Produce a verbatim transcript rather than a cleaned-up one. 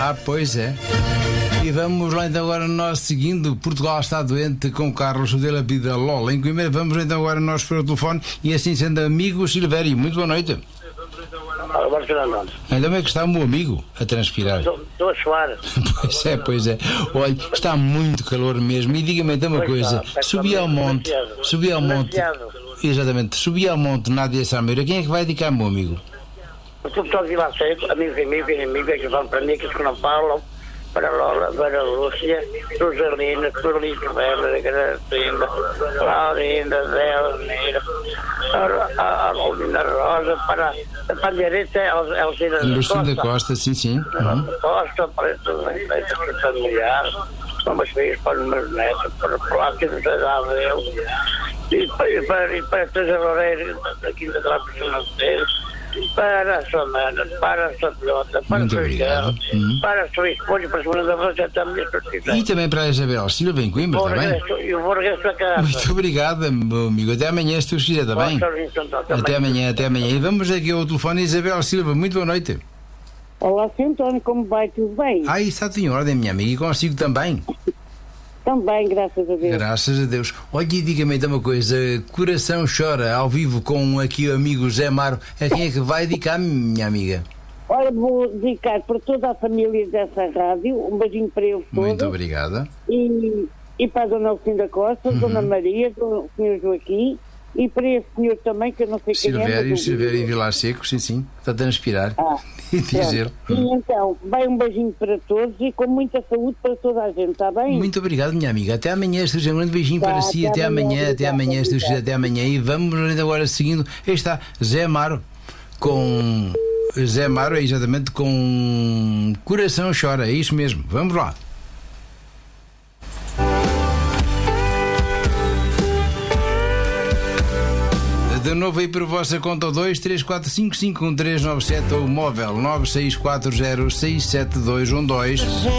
Ah, pois é. E vamos lá então agora nós seguindo. Portugal está doente com Carlos de la Vida Lola em Coimbra. Vamos então agora nós para o telefone e assim sendo amigo Silvério. Muito boa noite. Ainda bem que está o meu amigo a transpirar. Estou a suar. Pois é, pois é. Olha, está muito calor mesmo. E diga-me então uma coisa. Subi ao monte. Subi ao monte. Exatamente. Subi ao monte Nádia Sameira. Quem é que vai dedicar, meu amigo? O pessoal de lá cedo, amigos e amigos, amigos que vão para mim, que não falam, para Lola, para Lúcia, Rosalina, Carlito Bela, Gracinda, Laurinda, Zélia, Neira, a Paulina Rosa, para a direita, Elcina da Costa. da Costa, sim, sim. Uhum. Costa, para todas as netas que familiares, para meus filhos, para os meus netos, para o Plácio do José Abel, e para, para, e para todas as Loureiras, da Quinta da Personaceira, para a sua mana, para a sua pilota, para o seu Miguel, para a sua esposa, para a segunda da também. E também para a Isabel Silva em Coimbra, está bem? E o vou regresso a casa. Muito obrigado, meu amigo. Até amanhã, se tu quiser, está bem? Até amanhã, até amanhã. E vamos aqui ao telefone. Isabel Silva, muito boa noite. Olá, senhor António, como vai? Tudo bem? Ah, está tudo em ordem, minha amiga. E consigo também? Também, graças a Deus. Graças a Deus. Olha, e diga-me então uma coisa. Coração Chora, ao vivo com aqui o amigo Zé Maro. A quem é que vai dedicar, minha amiga? Olha, vou dedicar para toda a família dessa rádio. Um beijinho para eles todos. Muito obrigada. E, e para a dona Alcinda Costa, uhum. Dona Maria, o senhor Joaquim. E para esse senhor também, que eu não sei quem é. Silvério, Silvério em Vilar Seco, sim, sim. Está a transpirar. Ah, e dizer. E então, vai um beijinho para todos e com muita saúde para toda a gente, está bem? Muito obrigado, minha amiga. Até amanhã, Sr. Um grande beijinho tá, para si. Até, até amanhã, amanhã, até amanhã, se Deus quiser, até amanhã. E vamos agora seguindo. Aí está Zé Maro com. Zé Maro, é exatamente com Coração Chora, é isso mesmo. Vamos lá. De novo aí para a vossa conta dois três quatro cinco cinco um três nove sete ou o móvel nove seis quatro zero seis sete dois um dois.